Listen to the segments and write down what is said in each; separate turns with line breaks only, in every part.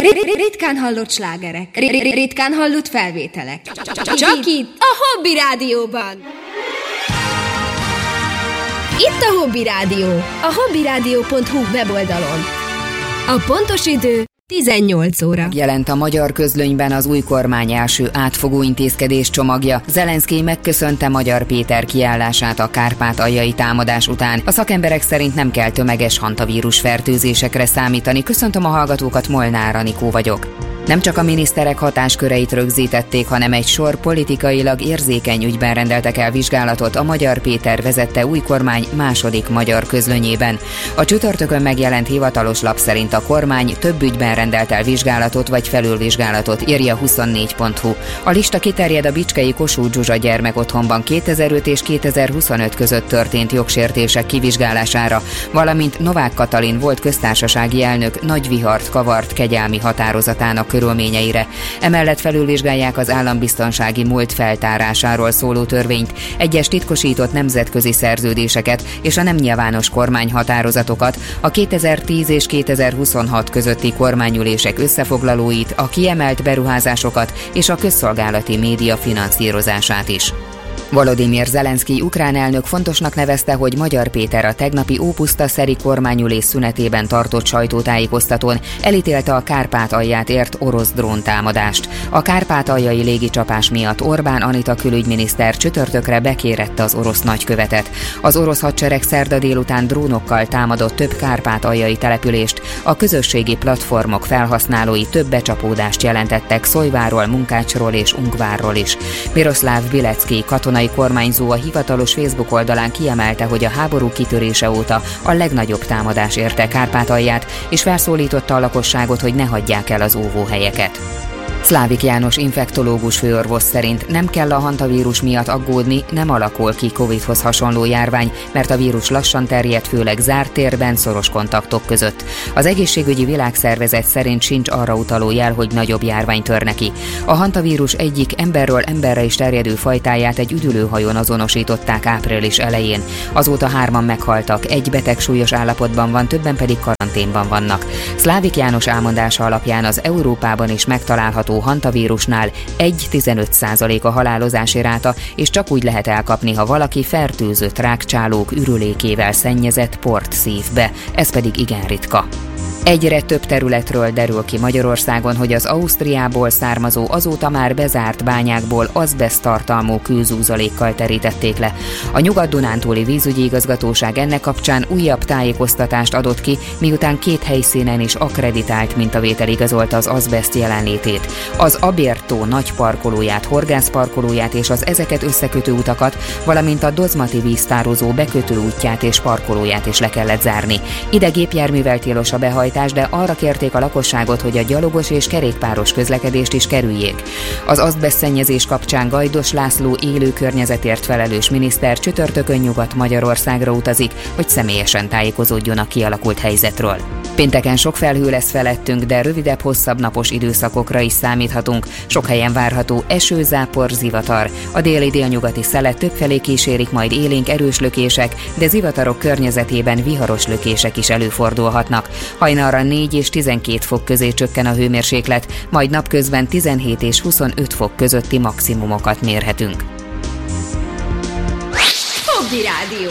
Ritkán hallott slágerek, ritkán hallott felvételek. Csak itt, a Hobby Rádióban. Itt a Hobby Rádió, a hobbyradio.hu weboldalon. A pontos idő 18 óra.
Jelent a magyar közlönyben az új kormány első átfogó intézkedés csomagja. Zelenszkij megköszönte Magyar Péter kiállását a kárpátaljai támadás után. A szakemberek szerint nem kell tömeges hantavírus fertőzésekre számítani. Köszöntöm a hallgatókat, Molnár Anikó vagyok. Nem csak a miniszterek hatásköreit rögzítették, hanem egy sor politikailag érzékeny ügyben rendeltek el vizsgálatot a Magyar Péter vezette új kormány második magyar közlönyében. A csütörtökön megjelent hivatalos lap szerint a kormány több ügyben rendelt el vizsgálatot vagy felülvizsgálatot, írja 24.hu. A lista kiterjed a bicskei Kossuth Zsuzsa gyermekotthonban 2005 és 2025 között történt jogsértések kivizsgálására, valamint Novák Katalin volt köztársasági elnök nagy vihart kavart kegyelmi határozatának körülményeire. Emellett felülvizsgálják az állambiztonsági múlt feltárásáról szóló törvényt, egyes titkosított nemzetközi szerződéseket és a nem nyilvános kormányhatározatokat, a 2010 és 2026 közötti kormányülések összefoglalóit, a kiemelt beruházásokat és a közszolgálati média finanszírozását is. Volodymyr Zelenszkij ukrán elnök fontosnak nevezte, hogy Magyar Péter a tegnapi ópuszta-szeri kormányülés szünetében tartott sajtótájékoztatón elítélte a Kárpátalját ért orosz dróntámadást. A kárpátaljai légicsapás miatt Orbán Anita külügyminiszter csütörtökre bekérette az orosz nagykövetet. Az orosz hadsereg szerda délután drónokkal támadott több kárpátaljai települést, a közösségi platformok felhasználói több becsapódást jelentettek Szojváról, Munkácsról és Ungvárról is. Miroszláv Bilecki katonai kormányzó a hivatalos Facebook oldalán kiemelte, hogy a háború kitörése óta a legnagyobb támadás érte Kárpátalját, és felszólította a lakosságot, hogy ne hagyják el az óvóhelyeket. Szlávik János infektológus főorvos szerint nem kell a hantavírus miatt aggódni, nem alakul ki Covid-hoz hasonló járvány, mert a vírus lassan terjed, főleg zárt térben, szoros kontaktok között. Az Egészségügyi Világszervezet szerint sincs arra utaló jel, hogy nagyobb járvány törne ki. A hantavírus egyik emberről emberre is terjedő fajtáját egy üdülőhajón azonosították április elején. Azóta 3-an meghaltak, egy beteg súlyos állapotban van, többen pedig karanténban vannak. Szlávik János elmondása alapján az Európában is megtalálható hantavírusnál 1,15% a halálozási ráta, és csak úgy lehet elkapni, ha valaki fertőzött rákcsálók ürülékével szennyezett port szív be, ez pedig igen ritka. Egyre több területről derül ki Magyarországon, hogy az Ausztriából származó, azóta már bezárt bányákból azbeszt tartalmú kőzúzalékkal terítették le. A Nyugat-Dunántúli vízügyi igazgatóság ennek kapcsán újabb tájékoztatást adott ki, miután 2 helyszínen is akkreditált mintavétel igazolta az azbeszt jelenlétét. Az Abértó nagy parkolóját, horgászparkolóját és az ezeket összekötő utakat, valamint a Dozmati víztározó bekötő útját és parkolóját is le kellett zárni. Ide gépjárművel tilos a behajtás, de arra kérték a lakosságot, hogy a gyalogos és kerékpáros közlekedést is kerüljék. Az azbesztszennyezés kapcsán Gajdos László élő környezetért felelős miniszter csütörtökön Nyugat-Magyarországra utazik, hogy személyesen tájékozódjon a kialakult helyzetről. Pénteken sok felhő lesz felettünk, de rövidebb, hosszabb napos időszakokra is számíthatunk. Sok helyen várható eső, zápor, zivatar. A déli-délnyugati szelet többfelé kísérik majd élénk erős lökések, de zivatarok környezetében viharos lökések is előfordulhatnak. Hajnalra 4 és 12 fok közé csökken a hőmérséklet, majd napközben 17 és 25 fok közötti maximumokat mérhetünk.
Hobby Rádió,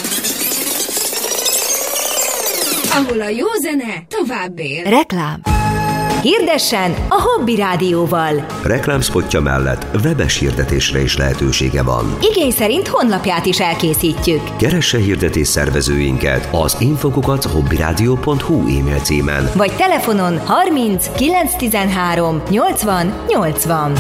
ahol a jó zene tovább él.
Reklám. Hirdessen a Hobby Rádióval.
Reklámszpotja mellett webes hirdetésre is lehetősége van.
Igény szerint honlapját is elkészítjük.
Keresse hirdetés szervezőinket az info@hobbyradio.hu e-mail címen.
Vagy telefonon 30 913 80 80.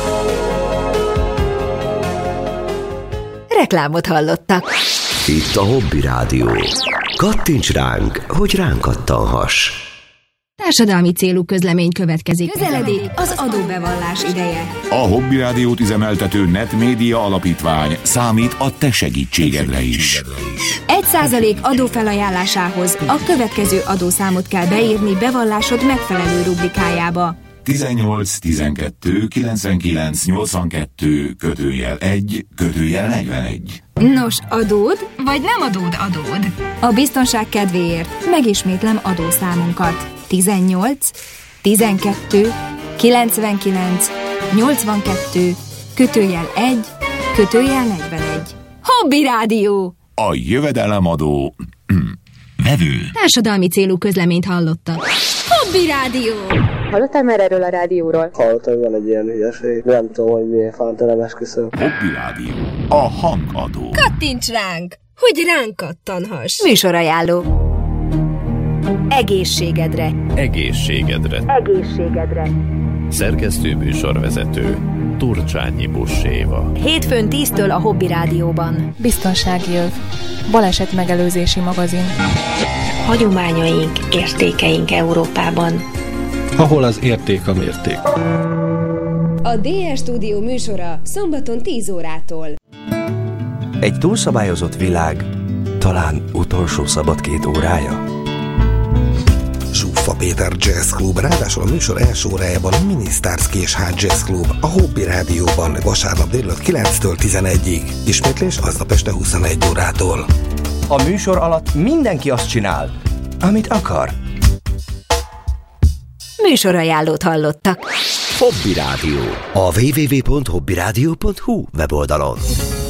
Reklámot hallottak.
Itt a Hobby Rádió. Kattints ránk, hogy ránk kattanhass.
Társadalmi célú közlemény következik. Közeledik az adóbevallás ideje.
A Hobby Rádiót üzemeltető Netmédia Alapítvány számít a te segítségedre is.
1% adófelajánlásához a következő adószámot kell beírni bevallásod megfelelő rubrikájába.
18 12 99 82 *1 *41.
Nos, adód, vagy nem adód? A biztonság kedvéért megismétlem adószámunkat. 18
12 99 82 /1 /41. Hobby Rádió.
A jövedelemadó vevő.
Társadalmi célú közleményt hallottak. Hobby Rádió.
Hallottál már erről a rádióról?
Hallottam, van egy ilyen hülyeség. Nem tudom, hogy miért fánta, esküszöm.
Hobby Rádió. A hangadó.
Kattints ránk, hogy ránk kattanhass.
Műsorajánló. Egészségedre.
Egészségedre.
Egészségedre.
Szerkesztő műsorvezető Turcsányi Busséva.
Hétfőn 10-től a Hobby Rádióban.
Biztonsági öv. Baleset megelőzési magazin.
Hagyományaink, értékeink Európában.
Ahol az érték a mérték.
A DR Stúdió műsora szombaton 10 órától.
Egy túlszabályozott világ, talán utolsó szabad 2 órája.
Zsuffa Péter Jazz Club, ráadásul a műsor első órájában a Minisztárszki és Hard Jazz Club, a Hobby Rádióban vasárnap délután 9-től 11-ig. Ismétlés aznap este 21 órától.
A műsor alatt mindenki azt csinál, amit akar.
Műsorajánlót hallottak.
Hobby Rádió. A www.hobbyradio.hu weboldalon.